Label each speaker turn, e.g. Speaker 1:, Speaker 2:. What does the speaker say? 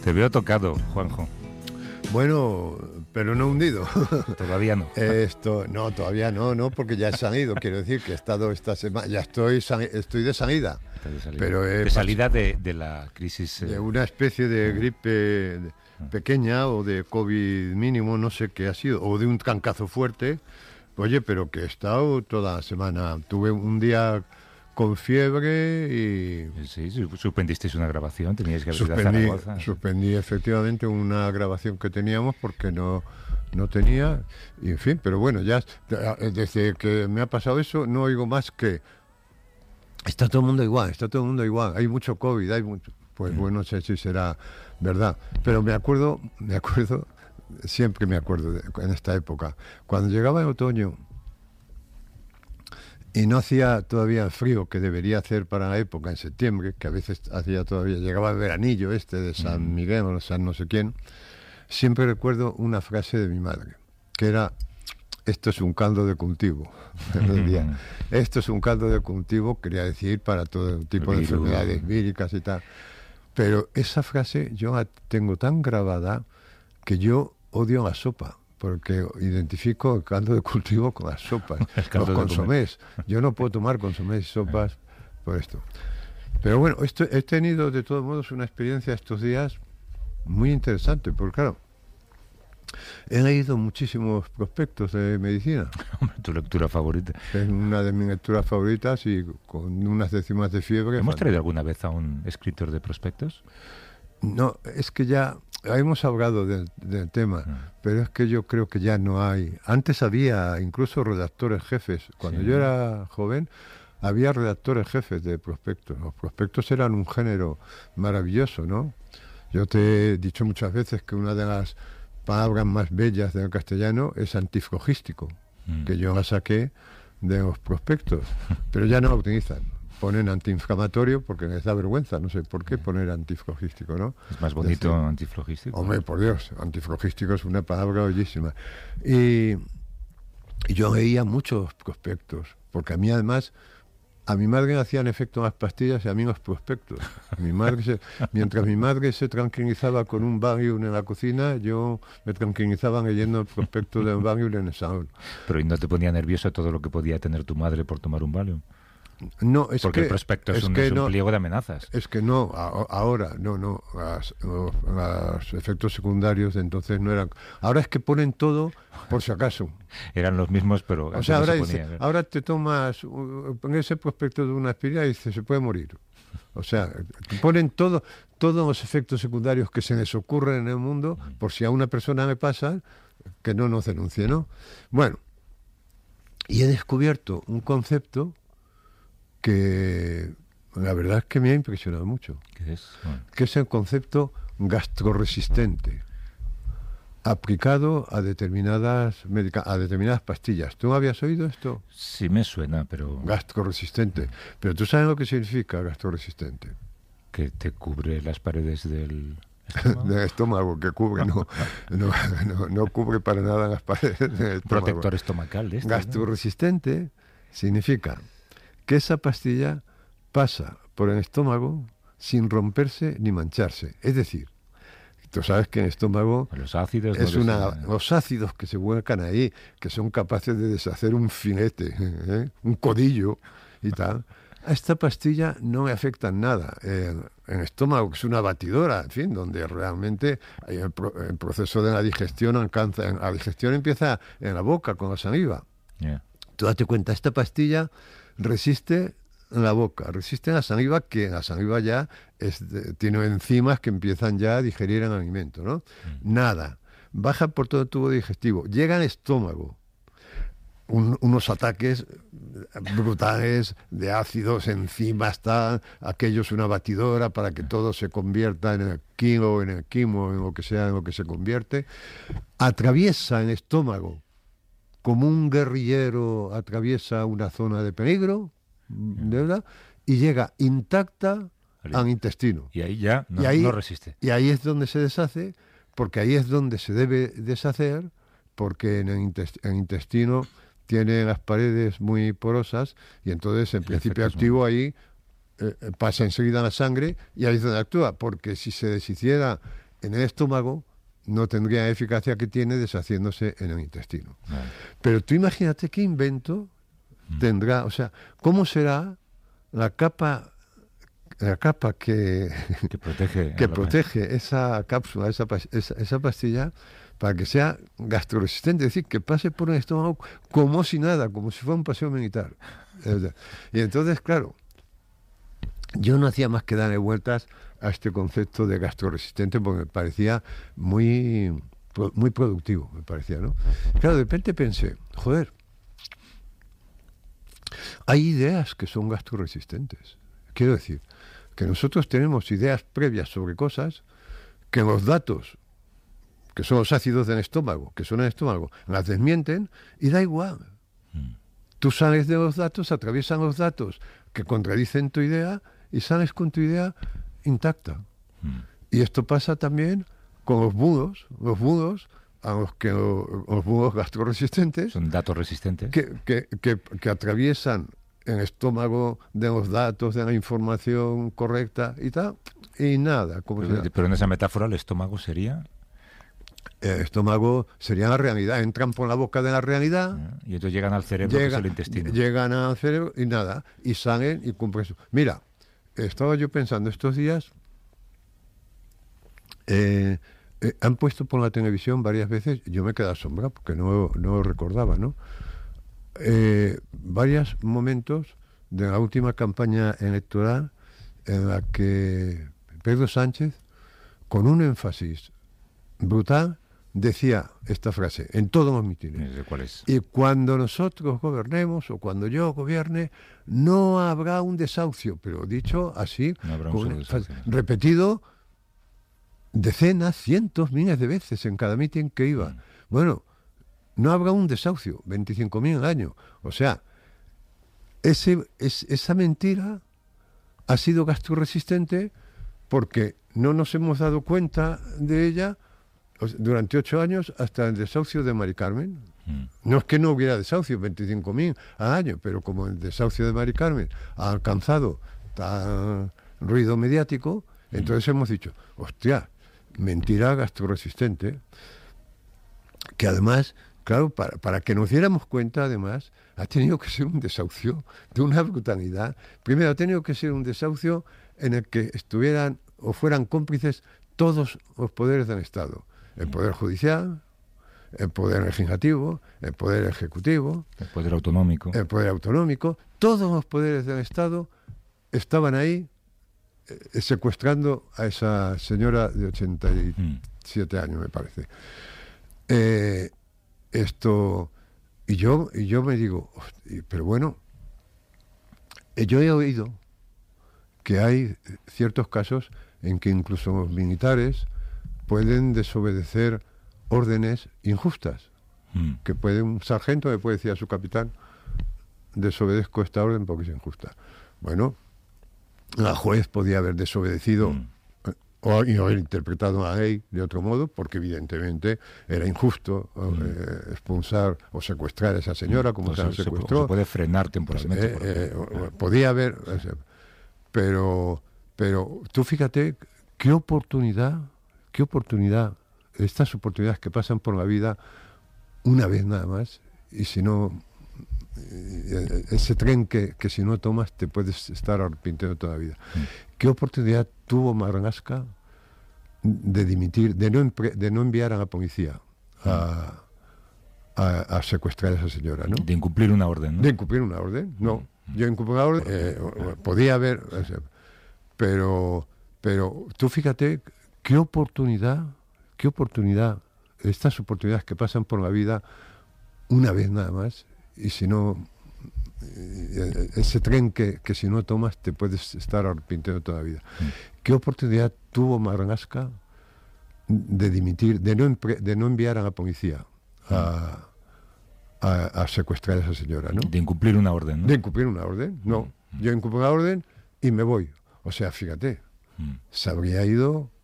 Speaker 1: Te veo tocado, Juanjo.
Speaker 2: Bueno, pero no hundido.
Speaker 1: Todavía no.
Speaker 2: No, todavía no, porque ya he salido. Quiero decir que he estado esta semana, ya estoy de salida. Pero
Speaker 1: de salida de la crisis.
Speaker 2: De una especie de gripe pequeña o de COVID mínimo, no sé qué ha sido, o de un trancazo fuerte. Oye, pero que he estado toda la semana. Tuve un día con fiebre y...
Speaker 1: Sí, suspendisteis una grabación, teníais que haber ido a Zaragoza.
Speaker 2: Suspendí efectivamente una grabación que teníamos porque no tenía, y en fin, pero bueno, ya desde que me ha pasado eso no oigo más que está todo el mundo igual, hay mucho COVID, pues bueno, no sé si será verdad, pero me acuerdo, siempre me acuerdo en esta época, cuando llegaba el otoño y no hacía todavía el frío que debería hacer para la época, en septiembre, que a veces hacía todavía, llegaba el veranillo de San Miguel o San no sé quién, siempre recuerdo una frase de mi madre, que era, esto es un caldo de cultivo. Esto es un caldo de cultivo, quería decir, para todo tipo de enfermedades víricas y tal. Pero esa frase yo la tengo tan grabada que yo odio la sopa, porque identifico el caldo de cultivo con las sopas, los consomés. Yo no puedo tomar consomés y sopas por esto. Pero bueno, he tenido de todos modos una experiencia estos días muy interesante, porque claro, he leído muchísimos prospectos de medicina.
Speaker 1: Tu lectura favorita.
Speaker 2: Es una de mis lecturas favoritas y con unas décimas de fiebre.
Speaker 1: ¿Hemos traído alguna vez a un escritor de prospectos?
Speaker 2: No, es que ya hemos hablado del tema, pero es que yo creo que ya no hay. Antes había incluso redactores jefes. Cuando yo era joven, había redactores jefes de prospectos. Los prospectos eran un género maravilloso, ¿no? Yo te he dicho muchas veces que una de las palabras más bellas del castellano es antiflogístico, que yo la saqué de los prospectos, pero ya no la utilizan. Ponen antiinflamatorio porque les da vergüenza, no sé por qué poner antiflogístico, ¿no?
Speaker 1: Es más bonito antiflogístico.
Speaker 2: Hombre, por Dios, antiflogístico es una palabra bellísima. Y yo leía muchos prospectos, porque a mí además, a mi madre le hacían efecto las pastillas y a mí los prospectos. Mientras mi madre se tranquilizaba con un Valium en la cocina, yo me tranquilizaba leyendo el prospecto del Valium en el salón.
Speaker 1: Pero ¿y no te ponía nervioso todo lo que podía tener tu madre por tomar un Valium?
Speaker 2: No,
Speaker 1: porque el prospecto es un pliego de amenazas.
Speaker 2: Es que no, ahora, no, los efectos secundarios de entonces no eran. Ahora es que ponen todo por si acaso.
Speaker 1: Eran los mismos, pero
Speaker 2: o sea, ahora te tomas ese prospecto de una aspirina y dices, se puede morir. O sea, ponen todos los efectos secundarios que se les ocurren en el mundo, por si a una persona le pasa, que no nos denuncie, ¿no? Bueno, y he descubierto un concepto que la verdad es que me ha impresionado mucho.
Speaker 1: ¿Qué es? Bueno.
Speaker 2: Que es el concepto gastroresistente, aplicado a determinadas pastillas. ¿Tú habías oído esto?
Speaker 1: Sí me suena, pero...
Speaker 2: Gastroresistente. Pero ¿tú sabes lo que significa gastroresistente?
Speaker 1: Que te cubre las paredes del
Speaker 2: estómago. Del estómago, que cubre, no cubre para nada las paredes del estómago.
Speaker 1: Protector estomacal de esto,
Speaker 2: gastroresistente, ¿no? Significa que esa pastilla pasa por el estómago sin romperse ni mancharse. Es decir, tú sabes que en el estómago
Speaker 1: los ácidos
Speaker 2: los ácidos que se vuelcan ahí, que son capaces de deshacer un filete, un codillo y tal. A esta pastilla no me afectan nada. En el estómago, que es una batidora, en fin, donde realmente hay el proceso de la digestión alcanza. La digestión empieza en la boca, con la saliva.
Speaker 1: Yeah.
Speaker 2: Tú date cuenta, esta pastilla resiste en la boca, resiste en la saliva, que en la saliva ya tiene enzimas que empiezan ya a digerir el alimento, ¿no? Nada. Baja por todo el tubo digestivo, llega al estómago. Unos ataques brutales de ácidos, enzimas, tal, aquello es una batidora para que todo se convierta en el kilo, en el quimo, en lo que sea, en lo que se convierte. Atraviesa el estómago como un guerrillero atraviesa una zona de peligro, ¿de verdad? Y llega intacta al intestino.
Speaker 1: Y ahí ya no resiste.
Speaker 2: Y ahí es donde se deshace, porque ahí es donde se debe deshacer, porque en el intestino tiene las paredes muy porosas y entonces en principio activo ahí pasa enseguida a la sangre y ahí es donde actúa, porque si se deshiciera en el estómago no tendría la eficacia que tiene deshaciéndose en el intestino.
Speaker 1: Vale.
Speaker 2: Pero tú imagínate qué invento tendrá, o sea, ¿cómo será la capa que protege esa cápsula, esa pastilla, para que sea gastroresistente, es decir, que pase por el estómago como si nada, como si fuera un paseo militar? Y entonces, claro, yo no hacía más que darle vueltas a este concepto de gastroresistente porque me parecía muy productivo, me parecía, ¿no? Claro, de repente pensé, joder, hay ideas que son gastroresistentes. Quiero decir, que nosotros tenemos ideas previas sobre cosas que los datos, que son los ácidos del estómago, que son en el estómago, las desmienten y da igual. Tú sales de los datos, atraviesan los datos que contradicen tu idea y sales con tu idea intacta. Y esto pasa también con los budos a los que los budos gastroresistentes.
Speaker 1: Son datos resistentes.
Speaker 2: Que atraviesan el estómago de los datos, de la información correcta y tal, y nada.
Speaker 1: Pero en esa metáfora el estómago sería...
Speaker 2: El estómago sería la realidad, entran por la boca de la realidad.
Speaker 1: Y entonces llegan al cerebro, que es el intestino.
Speaker 2: Llegan al cerebro y nada, y salen y cumplen eso. Mira, estaba yo pensando estos días, han puesto por la televisión varias veces, yo me quedé asombrado porque no lo recordaba, ¿no? Varios momentos de la última campaña electoral en la que Pedro Sánchez, con un énfasis brutal, decía esta frase en todos los mítines.
Speaker 1: ¿Cuál es?
Speaker 2: Y cuando nosotros gobernemos o cuando yo gobierne, no habrá un desahucio, pero dicho así,
Speaker 1: no habrá un solo desahucio.
Speaker 2: Repetido decenas, cientos, miles de veces en cada mitin que iba. Bueno, no habrá un desahucio, 25.000 al año. O sea, esa mentira ha sido gastroresistente porque no nos hemos dado cuenta de ella durante 8 años hasta el desahucio de Mari Carmen. No es que no hubiera desahucio, 25.000 al año, pero como el desahucio de Mari Carmen ha alcanzado tan ruido mediático, entonces hemos dicho, hostia, mentira gastroresistente, que además, claro, para que nos diéramos cuenta, además, ha tenido que ser un desahucio de una brutalidad. Primero, ha tenido que ser un desahucio en el que estuvieran o fueran cómplices todos los poderes del Estado. El Poder Judicial, el Poder Legislativo, el Poder Ejecutivo,
Speaker 1: el Poder Autonómico.
Speaker 2: El Poder Autonómico. Todos los poderes del Estado estaban ahí secuestrando a esa señora de 87 años, me parece. Y yo me digo, pero bueno, yo he oído que hay ciertos casos en que incluso los militares pueden desobedecer órdenes injustas, que un sargento le puede decir a su capitán, desobedezco esta orden porque es injusta. Bueno, la juez podía haber desobedecido o haber interpretado la ley de otro modo, porque evidentemente era injusto expulsar o secuestrar a esa señora como se la secuestró.
Speaker 1: Se puede frenar temporalmente.
Speaker 2: Podía haber, pero tú fíjate qué oportunidad, estas oportunidades que pasan por la vida una vez nada más, y si no, ese tren que si no tomas te puedes estar arrepintiendo toda la vida. ¿Qué oportunidad tuvo Marlaska de dimitir, de no enviar a la policía a secuestrar a esa señora, ¿no?
Speaker 1: De incumplir una orden, ¿no?
Speaker 2: De incumplir una orden, no. Yo incumplí una orden, podía haber, pero tú fíjate qué oportunidad, estas oportunidades que pasan por la vida una vez nada más, y si no, ese tren que si no tomas te puedes estar arrepintiendo toda la vida. ¿Qué oportunidad tuvo Marlaska de dimitir, de no enviar a la policía a secuestrar a esa señora, ¿no?
Speaker 1: De incumplir una orden, ¿no?
Speaker 2: De incumplir una orden, no. Yo incumplo una orden y me voy. O sea, fíjate, se habría ido